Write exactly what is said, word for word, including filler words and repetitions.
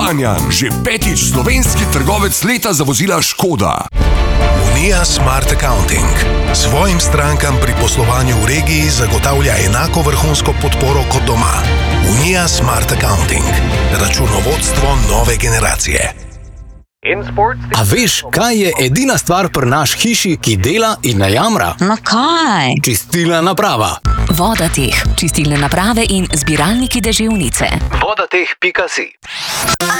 Kranjan, že petič slovenski trgovec leta za vozila Škoda. Unija Smart Accounting svojim strankam pri poslovanju v regiji zagotavlja enako vrhunsko podporo kot doma. Unija Smart Accounting. Računovodstvo nove generacije. A veš, kaj je edina stvar pri naš hiši, ki dela in ne jamra? No kaj? Čistilna naprava. Vodateh, čistilne naprave in zbiralniki deževnice. vodateh pika si